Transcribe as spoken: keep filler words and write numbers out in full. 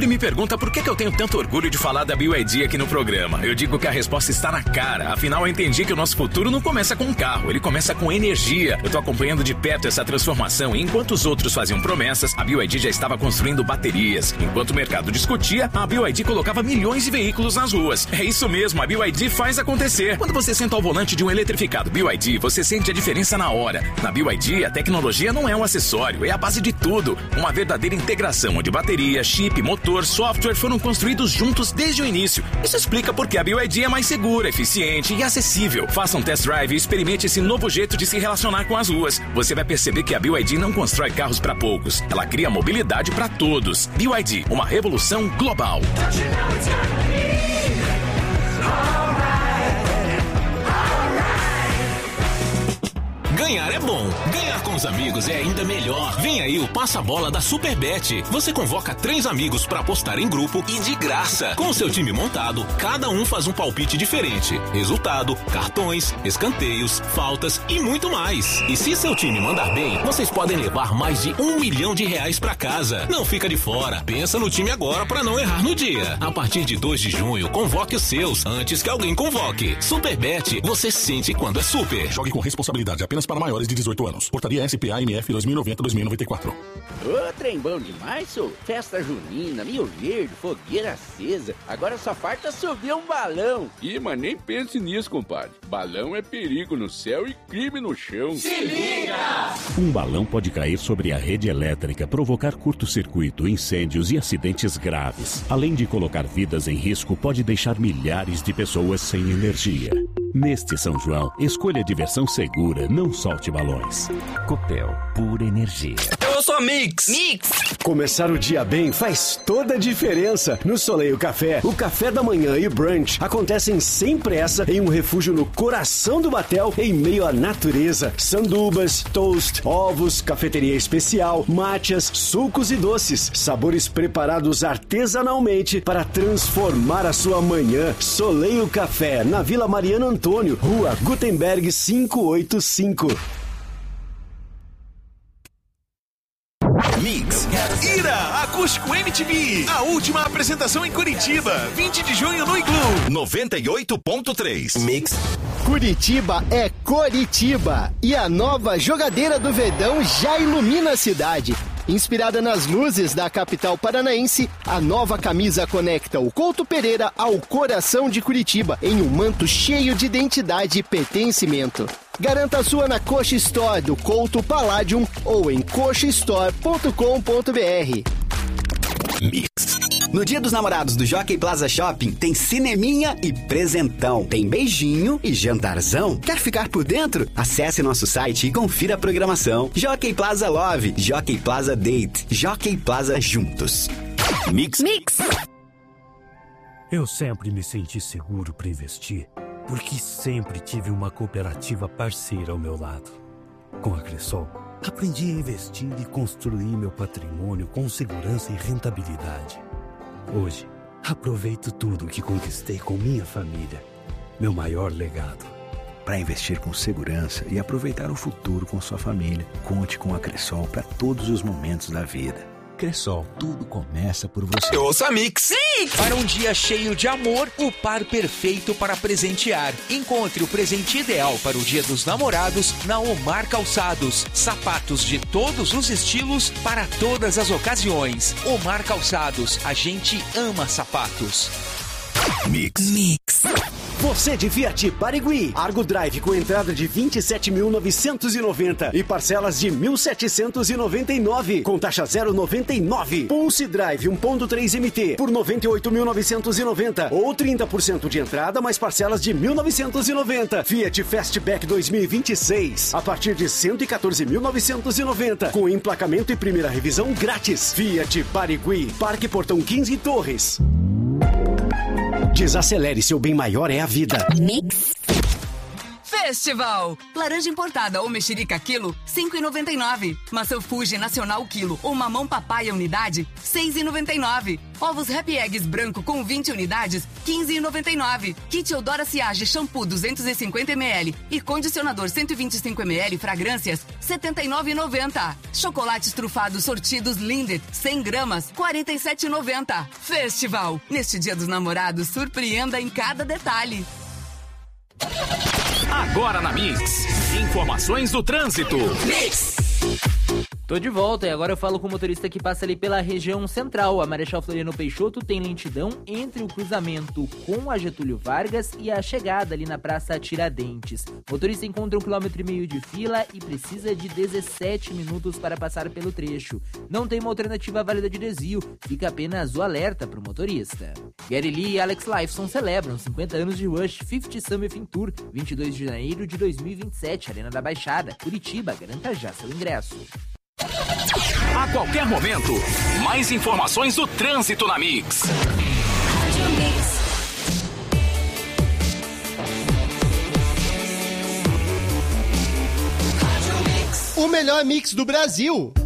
Ele me pergunta por que, que eu tenho tanto orgulho de falar da B Y D aqui no programa. Eu digo que a resposta está na cara. Afinal, eu entendi que o nosso futuro não começa com um carro, ele começa com energia. Eu tô acompanhando de perto essa transformação e enquanto os outros faziam promessas, a B Y D já estava construindo baterias. Enquanto o mercado discutia, a B Y D colocava milhões de veículos nas ruas. É isso mesmo, a B Y D faz acontecer. Quando você senta ao volante de um eletrificado B Y D, você sente a diferença na hora. Na B Y D, a tecnologia não é um acessório, é a base de tudo. Uma verdadeira integração onde bateria, chip, motor, software foram construídos juntos desde o início. Isso explica porque a B Y D é mais segura, eficiente e acessível. Faça um test drive e experimente esse novo jeito de se relacionar com as ruas. Você vai perceber que a B Y D não constrói carros para poucos. Ela cria mobilidade para todos. B Y D, uma revolução global. Ganhar é bom, ganhar com os amigos é ainda melhor. Vem aí o Passa-Bola da Superbet. Você convoca três amigos para apostar em grupo e de graça. Com o seu time montado, cada um faz um palpite diferente. Resultado, cartões, escanteios, faltas e muito mais. E se seu time mandar bem, vocês podem levar mais de um milhão de reais para casa. Não fica de fora. Pensa no time agora para não errar no dia. A partir de dois de junho, convoque os seus antes que alguém convoque. Superbet, você sente quando é super. Jogue com responsabilidade apenas para maiores de dezoito anos. Portaria S P A M F dois mil e noventa a dois mil e noventa e quatro. Ô, trem bom demais, sou. Festa junina, Rio Verde, fogueira acesa. Agora só falta subir um balão. Ih, mas nem pense nisso, compadre. Balão é perigo no céu e crime no chão. Se liga! Um balão pode cair sobre a rede elétrica, provocar curto-circuito, incêndios e acidentes graves. Além de colocar vidas em risco, pode deixar milhares de pessoas sem energia. Neste São João, escolha diversão segura, não solte balões. Copel, pura energia. Eu sou a Mix. Mix. Começar o dia bem faz toda a diferença. No Soleil Café, o café da manhã e brunch acontecem sem pressa em um refúgio no coração do Batel, em meio à natureza. Sandubas, toast, ovos, cafeteria especial, matchas, sucos e doces. Sabores preparados artesanalmente para transformar a sua manhã. Soleil Café, na Vila Mariana Antônio, Rua Gutenberg quinhentos e oitenta e cinco. Mix. Ira Acústico M T V. A última apresentação em Curitiba. vinte de junho no Iglu. noventa e oito ponto três. Mix. Curitiba é Coritiba. E a nova jogadeira do Verdão já ilumina a cidade. Inspirada nas luzes da capital paranaense, a nova camisa conecta o Couto Pereira ao coração de Curitiba em um manto cheio de identidade e pertencimento. Garanta a sua na Coxa Store do Couto Palladium ou em coxa store ponto com ponto b r. Mix. No Dia dos Namorados do Jockey Plaza Shopping, tem cineminha e presentão. Tem beijinho e jantarzão. Quer ficar por dentro? Acesse nosso site e confira a programação. Jockey Plaza Love, Jockey Plaza Date, Jockey Plaza Juntos. Mix. Mix. Eu sempre me senti seguro para investir, porque sempre tive uma cooperativa parceira ao meu lado. Com a Cressol, aprendi a investir e construir meu patrimônio com segurança e rentabilidade. Hoje, aproveito tudo que conquistei com minha família. Meu maior legado. Para investir com segurança e aproveitar o futuro com sua família, conte com a Cressol para todos os momentos da vida. Cressol, tudo começa por você. Ouça a Mix. Sim! Para um dia cheio de amor, o par perfeito para presentear. Encontre o presente ideal para o Dia dos Namorados na Omar Calçados. Sapatos de todos os estilos para todas as ocasiões. Omar Calçados, a gente ama sapatos. Mix. Mix. Você de Fiat Barigui, Argo Drive com entrada de vinte e sete mil novecentos e noventa e parcelas de mil setecentos e noventa e nove, com taxa zero vírgula noventa e nove. Pulse Drive um ponto três M T por noventa e oito mil novecentos e noventa ou trinta por cento de entrada mais parcelas de mil novecentos e noventa. Fiat Fastback dois mil e vinte e seis a partir de cento e quatorze mil novecentos e noventa, com emplacamento e primeira revisão grátis. Fiat Barigui, Parque Portão quinze Torres. Desacelere, seu bem maior é a vida. Mix. Festival. Laranja importada ou mexerica quilo, cinco reais e noventa e nove centavos. Maçã Fuji Nacional quilo ou mamão papaya unidade, seis reais e noventa e nove centavos. Ovos Happy Eggs branco com vinte unidades, quinze reais e noventa e nove centavos. Kit Eudora Siage shampoo duzentos e cinquenta mililitros e condicionador cento e vinte e cinco mililitros fragrâncias, setenta e nove reais e noventa centavos. Chocolates trufados sortidos Lindt, cem gramas, quarenta e sete reais e noventa centavos. Festival. Neste Dia dos Namorados, surpreenda em cada detalhe. Agora na Mix, informações do trânsito. Mix. Tô de volta e agora eu falo com o motorista que passa ali pela região central. A Marechal Floriano Peixoto tem lentidão entre o cruzamento com a Getúlio Vargas e a chegada ali na Praça Tiradentes. O motorista encontra um quilômetro e meio de fila e precisa de dezessete minutos para passar pelo trecho. Não tem uma alternativa válida de desvio, fica apenas o alerta para o motorista. Gary Lee e Alex Lifeson celebram cinquenta anos de Rush cinquenta Summer Fin Tour, vinte e dois de janeiro de dois mil e vinte e sete, Arena da Baixada, Curitiba. Garanta já seu ingresso. A qualquer momento, mais informações do trânsito na Mix. O melhor mix do Brasil.